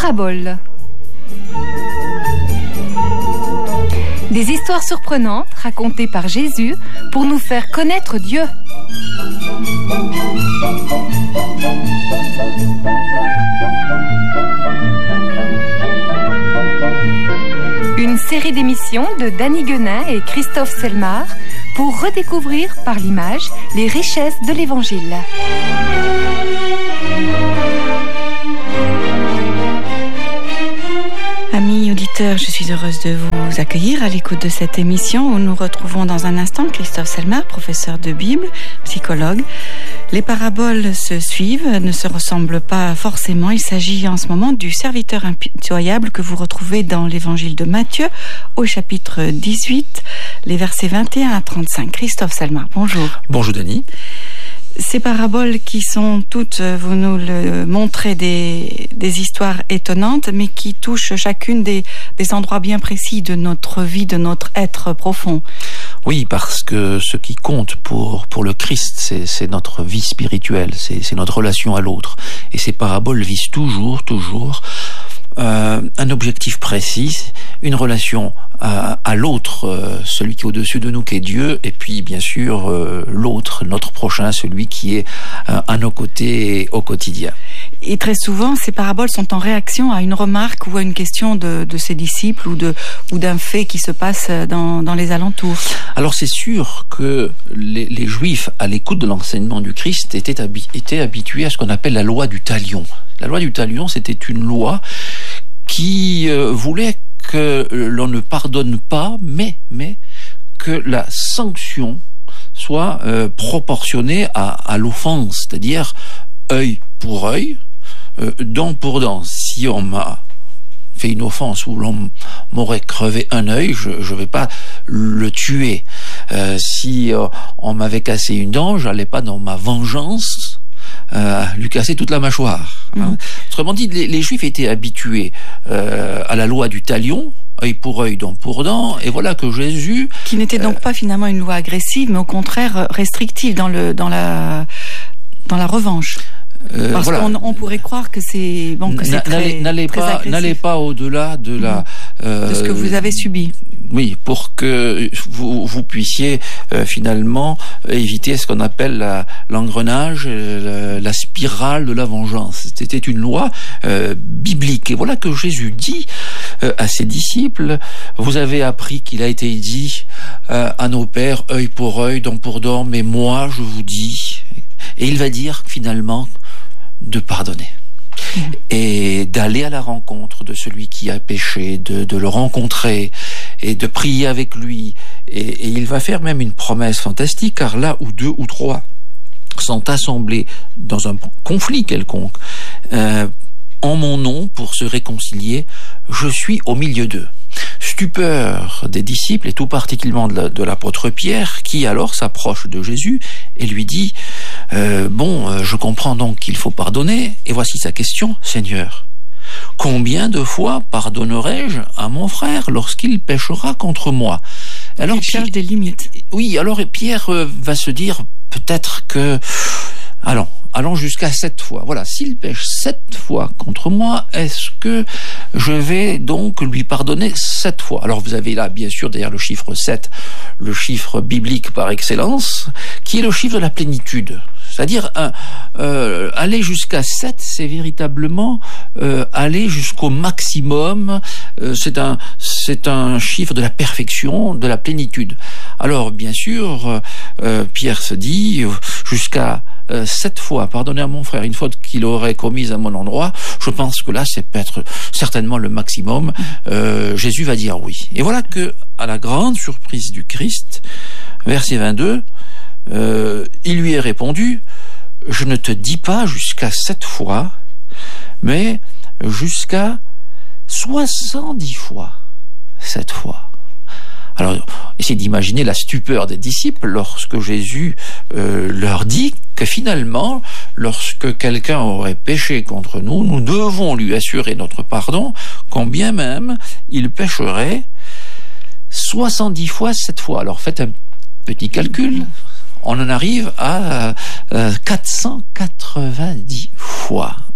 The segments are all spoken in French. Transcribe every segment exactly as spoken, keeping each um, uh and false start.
paraboles. Des histoires surprenantes racontées par Jésus pour nous faire connaître Dieu. Une série d'émissions de Danny Guenin et Christophe Selmar pour redécouvrir par l'image les richesses de l'Évangile. Amis auditeurs, je suis heureuse de vous accueillir à l'écoute de cette émission où nous retrouvons dans un instant Christophe Selmar, professeur de Bible, psychologue. Les paraboles se suivent, ne se ressemblent pas forcément. Il s'agit en ce moment du serviteur impitoyable que vous retrouvez dans l'évangile de Matthieu au chapitre dix-huit, les versets vingt et un à trente-cinq. Christophe Selmar, bonjour. Bonjour Denis. Ces paraboles qui sont toutes, vous nous le montrez, des, des histoires étonnantes, mais qui touchent chacune des, des endroits bien précis de notre vie, de notre être profond. Oui, parce que ce qui compte pour, pour le Christ, c'est, c'est notre vie spirituelle, c'est, c'est notre relation à l'autre. Et ces paraboles visent toujours, toujours euh, un objectif précis, une relation à, à l'autre, euh, celui qui est au-dessus de nous, qui est Dieu, et puis bien sûr euh, l'autre, notre prochain, celui qui est euh, à nos côtés au quotidien. Et très souvent, ces paraboles sont en réaction à une remarque ou à une question de, de ses disciples ou, de, ou d'un fait qui se passe dans, dans les alentours. Alors c'est sûr que les, les Juifs, à l'écoute de l'enseignement du Christ, étaient, habi- étaient habitués à ce qu'on appelle la loi du talion. La loi du talion, c'était une loi qui euh, voulait que l'on ne pardonne pas, mais, mais que la sanction soit euh, proportionnée à, à l'offense, c'est-à-dire œil pour œil, euh, dent pour dent. Si on m'a fait une offense où l'on m'aurait crevé un œil, je ne vais pas le tuer. Euh, si euh, on m'avait cassé une dent, j'allais pas dans ma vengeance Euh, lui casser toute la mâchoire. Hein. Mmh. Autrement dit, les, les Juifs étaient habitués euh, à la loi du talion, œil pour œil, dent pour dent, et voilà que Jésus... Qui n'était donc euh, pas finalement une loi agressive, mais au contraire restrictive dans, le, dans, la, dans la revanche. Euh, Parce voilà. qu'on on pourrait croire que c'est bon que c'est très, n'allez, n'allez très pas, agressif. N'allez pas au-delà de la euh, de ce que vous avez subi. Oui, pour que vous, vous puissiez euh, finalement éviter ce qu'on appelle la, l'engrenage, la, la spirale de la vengeance. C'était une loi euh, biblique. Et voilà que Jésus dit euh, à ses disciples: vous avez appris qu'il a été dit euh, à nos pères œil pour œil, dent pour dent, mais moi je vous dis. Et il va dire finalement de pardonner mmh. et d'aller à la rencontre de celui qui a péché, de, de le rencontrer et de prier avec lui. Et, et il va faire même une promesse fantastique, car là où deux ou trois sont assemblés dans un conflit quelconque, euh, en mon nom, pour se réconcilier, je suis au milieu d'eux. Stupeur des disciples et tout particulièrement de, la, de l'apôtre Pierre, qui alors s'approche de Jésus et lui dit euh, bon, euh, je comprends donc qu'il faut pardonner, et voici sa question: Seigneur, combien de fois pardonnerai-je à mon frère lorsqu'il péchera contre moi? Alors, il cherche des limites. Oui, alors Pierre euh, va se dire peut-être que allons, allons jusqu'à sept fois. Voilà, s'il pêche sept fois contre moi, est-ce que je vais donc lui pardonner sept fois? Alors vous avez là, bien sûr, derrière le chiffre sept, le chiffre biblique par excellence, qui est le chiffre de la plénitude. C'est-à-dire, euh, euh, aller jusqu'à sept, c'est véritablement euh, aller jusqu'au maximum. Euh, c'est un, c'est un chiffre de la perfection, de la plénitude. Alors, bien sûr, euh, Pierre se dit, jusqu'à euh, sept fois pardonner à mon frère une faute qu'il aurait commise à mon endroit, je pense que là, c'est peut-être certainement le maximum. Euh, Jésus va dire oui. Et voilà que, à la grande surprise du Christ, verset vingt-deux, Euh, il lui est répondu: je ne te dis pas jusqu'à sept fois, mais jusqu'à soixante-dix fois sept fois. Alors, essayez d'imaginer la stupeur des disciples lorsque Jésus euh, leur dit que finalement, lorsque quelqu'un aurait péché contre nous, nous devons lui assurer notre pardon, quand bien même il pécherait soixante-dix fois sept fois. Alors faites un petit calcul. On en arrive à euh, quatre cent quatre-vingt-dix fois.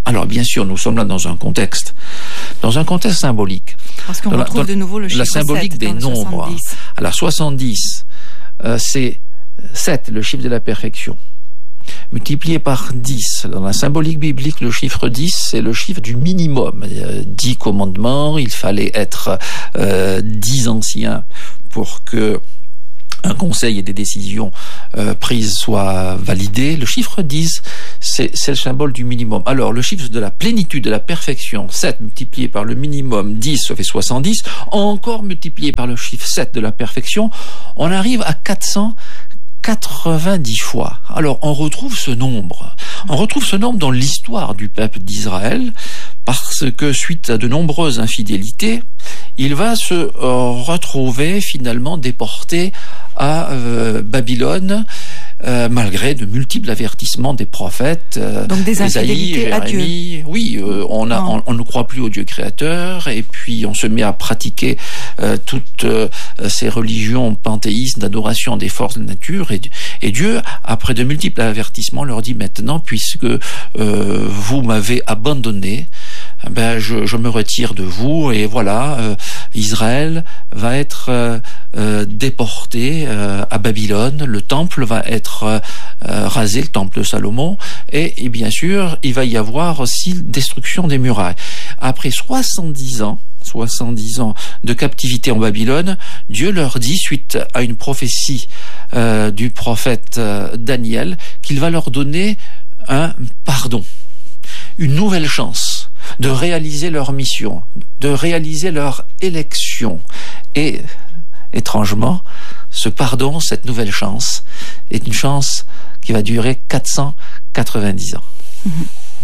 Alors bien sûr, nous sommes là dans un contexte, dans un contexte symbolique. Parce qu'on dans retrouve la, de nouveau le chiffre la symbolique sept des nombres. soixante-dix. Alors soixante-dix, euh, c'est sept, le chiffre de la perfection. Multiplié par dix, dans la symbolique biblique, le chiffre dix, c'est le chiffre du minimum. Euh, dix commandements, il fallait être euh, dix anciens pour que un conseil et des décisions euh, prises soient validées. Le chiffre dix, c'est, c'est le symbole du minimum. Alors, le chiffre de la plénitude, de la perfection, sept multiplié par le minimum, dix, ça fait soixante-dix, encore multiplié par le chiffre sept de la perfection, on arrive à quatre cent quatre-vingt-dix fois. Alors, on retrouve ce nombre. On retrouve ce nombre dans l'histoire du peuple d'Israël, parce que suite à de nombreuses infidélités, il va se euh, retrouver finalement déporté à euh, Babylone, euh, malgré de multiples avertissements des prophètes. Euh, Donc des infidélités Ésaïe, à Jérémie. Dieu. Oui, euh, on, a, on, on ne croit plus au Dieu créateur, et puis on se met à pratiquer euh, toutes euh, ces religions panthéistes d'adoration des forces de la nature, et, et Dieu, après de multiples avertissements, leur dit maintenant, puisque euh, vous m'avez abandonné, ben je, je me retire de vous, et voilà, euh, Israël va être euh, euh, déporté euh, à Babylone, le temple va être euh, rasé, le temple de Salomon, et, et bien sûr, il va y avoir aussi destruction des murailles. Après soixante-dix ans, soixante-dix ans de captivité en Babylone, Dieu leur dit, suite à une prophétie euh, du prophète euh, Daniel, qu'il va leur donner un pardon, une nouvelle chance de réaliser leur mission, de réaliser leur élection. Et, étrangement, ce pardon, cette nouvelle chance, est une chance qui va durer quatre cent quatre-vingt-dix ans. Mmh.